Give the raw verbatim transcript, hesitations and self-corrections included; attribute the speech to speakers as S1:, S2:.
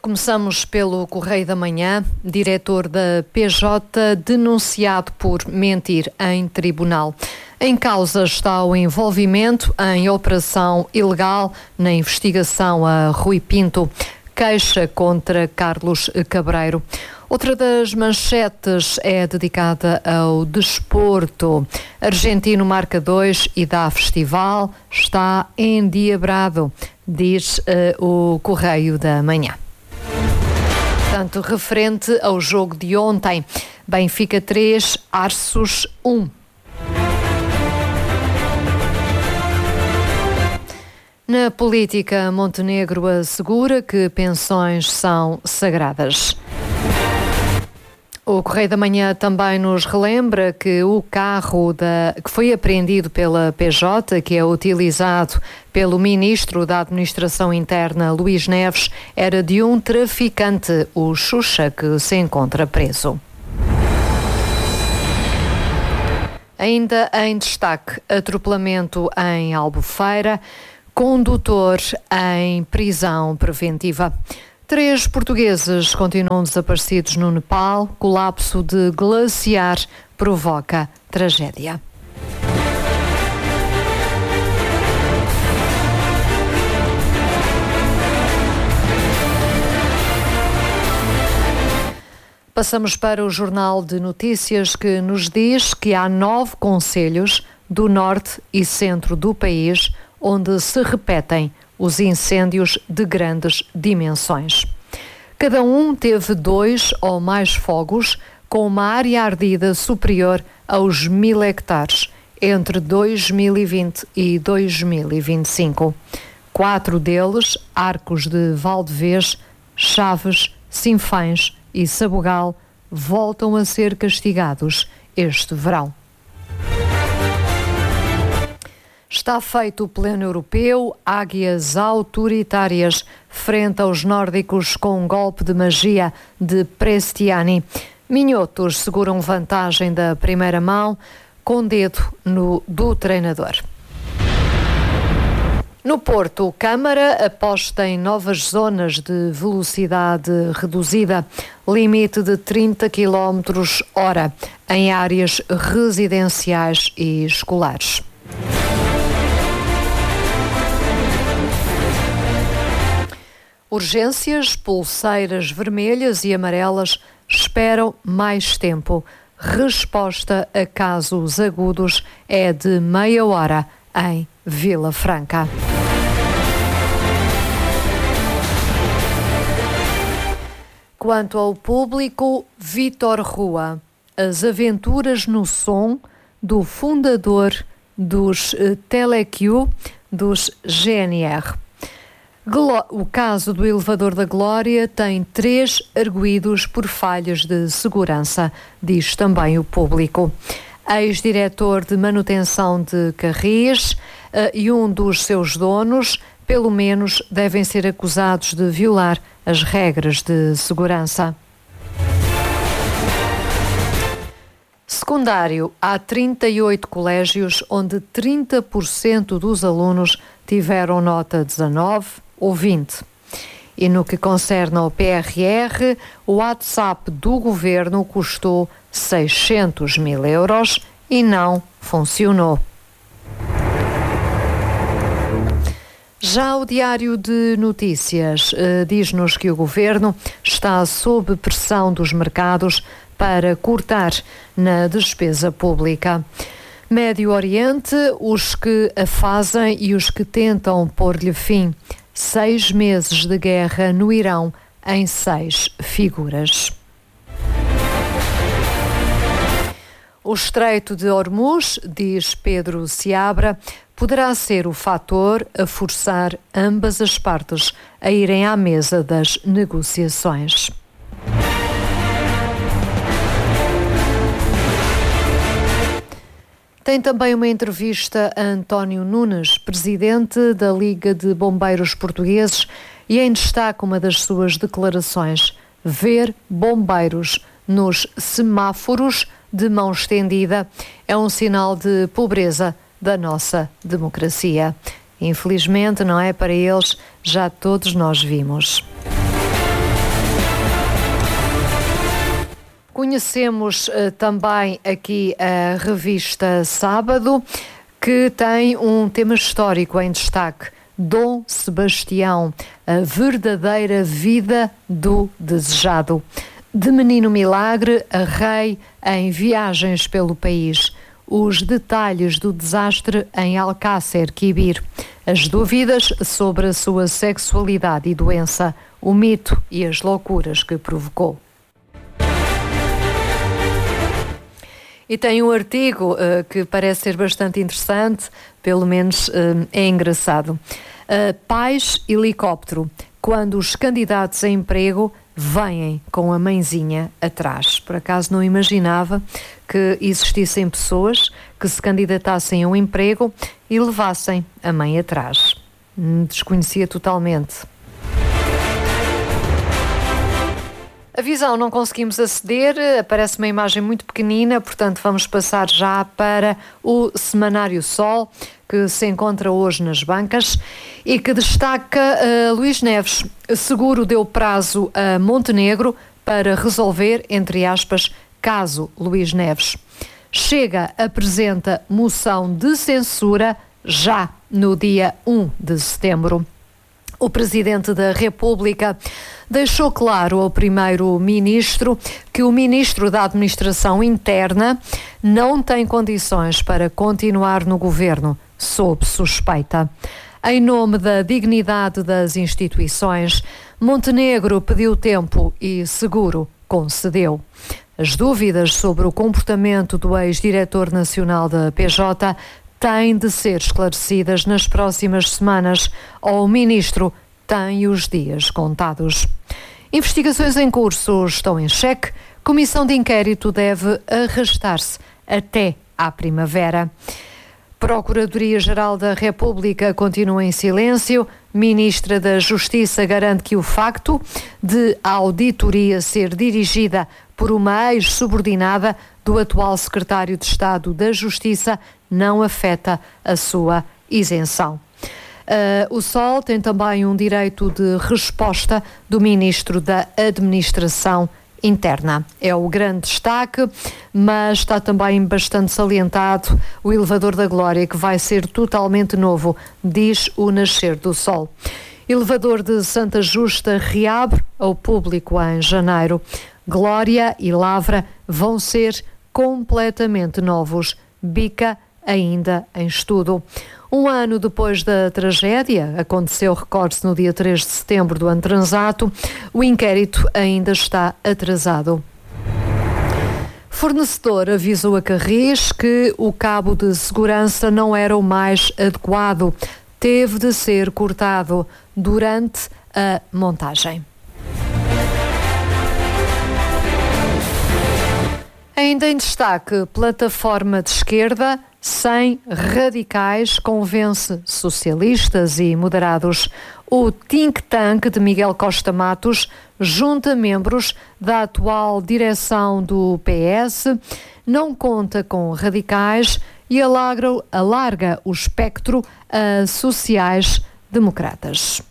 S1: Começamos pelo Correio da Manhã. Diretor da P J denunciado por mentir em tribunal. Em causa está o envolvimento em operação ilegal na investigação a Rui Pinto. Queixa contra Carlos Cabreiro. Outra das manchetes é dedicada ao desporto. Argentino marca dois e dá festival, está endiabrado, diz uh, o Correio da Manhã. Portanto, referente ao jogo de ontem, Benfica três, Arços um. Na política, Montenegro assegura que pensões são sagradas. O Correio da Manhã também nos relembra que o carro da, que foi apreendido pela P J, que é utilizado pelo Ministro da Administração Interna, Luís Neves, era de um traficante, o Xuxa, que se encontra preso. Ainda em destaque, atropelamento em Albufeira, condutor em prisão preventiva. Três portugueses continuam desaparecidos no Nepal. Colapso de glaciar provoca tragédia. Passamos para o Jornal de Notícias, que nos diz que há nove concelhos do norte e centro do país onde se repetem os incêndios de grandes dimensões. Cada um teve dois ou mais fogos com uma área ardida superior aos mil hectares entre dois mil e vinte e dois mil e vinte e cinco. Quatro deles, Arcos de Valdevez, Chaves, Sinfãs e Sabugal, voltam a ser castigados este verão. Está feito o pleno europeu, águias autoritárias frente aos nórdicos com um golpe de magia de Prestiani. Minhotos seguram vantagem da primeira mão com dedo no do treinador. No Porto, Câmara aposta em novas zonas de velocidade reduzida, limite de trinta quilómetros hora em áreas residenciais e escolares. Urgências, pulseiras vermelhas e amarelas esperam mais tempo. Resposta a casos agudos é de meia hora em Vila Franca. Quanto ao público, Vítor Rua, as aventuras no som do fundador dos Teleq, dos G N R. O caso do elevador da Glória tem três arguidos por falhas de segurança, diz também o público. Ex-diretor de manutenção de Carris uh, e um dos seus donos, pelo menos, devem ser acusados de violar as regras de segurança. Secundário, há trinta e oito colégios onde trinta por cento dos alunos tiveram nota dezanove ou vinte. E no que concerne ao P R R, o WhatsApp do governo custou seiscentos mil euros e não funcionou. Já o Diário de Notícias eh, diz-nos que o governo está sob pressão dos mercados para cortar na despesa pública. Médio Oriente, os que a fazem e os que tentam pôr-lhe fim. Seis meses de guerra no Irão em seis figuras. O Estreito de Hormuz, diz Pedro Seabra, poderá ser o fator a forçar ambas as partes a irem à mesa das negociações. Tem também uma entrevista a António Nunes, presidente da Liga de Bombeiros Portugueses, e em destaque uma das suas declarações: ver bombeiros nos semáforos de mão estendida é um sinal de pobreza da nossa democracia. Infelizmente, não é? Para eles, já todos nós vimos. conhecemos uh, também aqui a revista Sábado, que tem um tema histórico em destaque: Dom Sebastião, a verdadeira vida do desejado. De menino milagre a rei em viagens pelo país. Os detalhes do desastre em Alcácer Quibir. As dúvidas sobre a sua sexualidade e doença. O mito e as loucuras que provocou. E tem um artigo uh, que parece ser bastante interessante, pelo menos uh, é engraçado. Uh, Pais helicóptero, quando os candidatos a emprego vêm com a mãezinha atrás. Por acaso não imaginava que existissem pessoas que se candidatassem a um emprego e levassem a mãe atrás. Desconhecia totalmente. A visão não conseguimos aceder, aparece uma imagem muito pequenina, portanto vamos passar já para o Semanário Sol, que se encontra hoje nas bancas e que destaca uh, Luís Neves. Seguro deu prazo a Montenegro para resolver, entre aspas, caso Luís Neves. Chega apresenta moção de censura já no dia um de setembro. O Presidente da República deixou claro ao Primeiro-Ministro que o Ministro da Administração Interna não tem condições para continuar no governo, sob suspeita. Em nome da dignidade das instituições, Montenegro pediu tempo e Seguro concedeu. As dúvidas sobre o comportamento do ex-diretor nacional da P J têm de ser esclarecidas nas próximas semanas, ou o Ministro tem os dias contados. Investigações em curso estão em xeque. Comissão de inquérito deve arrastar-se até à primavera. Procuradoria-Geral da República continua em silêncio. Ministra da Justiça garante que o facto de a auditoria ser dirigida por uma ex-subordinada do atual Secretário de Estado da Justiça não afeta a sua isenção. Uh, o Sol tem também um direito de resposta do Ministro da Administração Interna. É o grande destaque, mas está também bastante salientado o elevador da Glória, que vai ser totalmente novo, diz o Nascer do Sol. Elevador de Santa Justa reabre ao público em janeiro. Glória e Lavra vão ser completamente novos. Bica ainda em estudo. Um ano depois da tragédia, aconteceu, recorde-se, no dia três de setembro do ano transato, o inquérito ainda está atrasado. Fornecedor avisou a Carris que o cabo de segurança não era o mais adequado. Teve de ser cortado durante a montagem. Ainda em destaque, plataforma de esquerda sem radicais convence socialistas e moderados. O think tank de Miguel Costa Matos junta membros da atual direção do P S, não conta com radicais e alarga, alarga o espectro a sociais-democratas.